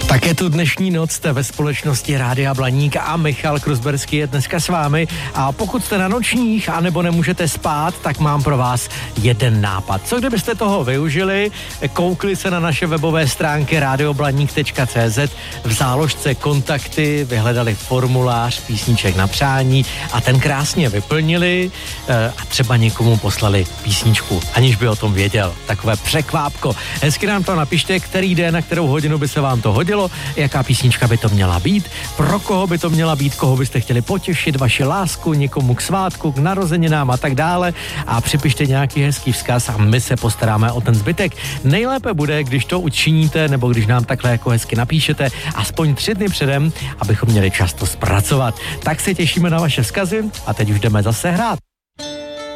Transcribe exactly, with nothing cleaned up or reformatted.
Také tu dnešní noc jste ve společnosti Rádia Blaník a Michal Kruzberský je dneska s vámi. A pokud jste na nočních anebo nemůžete spát, tak mám pro vás jeden nápad. Co kdybyste toho využili, koukli se na naše webové stránky radioblaník tečka cé zet, v záložce kontakty, vyhledali formulář písniček na přání a ten krásně vyplnili a třeba někomu poslali písničku, aniž by o tom věděl. Takové překvápko. Hezky nám to napište, který den, na kterou hodinu by se vám to hodilo, jaká písnička by to měla být, pro koho by to měla být, koho byste chtěli potěšit, vaši lásku, někomu k svátku, k narozeninám a tak dále a připište nějaký hezký vzkaz a my se postaráme o ten zbytek. Nejlépe bude, když to učiníte nebo když nám takhle jako hezky napíšete aspoň tři dny předem, abychom měli čas to zpracovat. Tak se těšíme na vaše vzkazy a teď už jdeme zase hrát.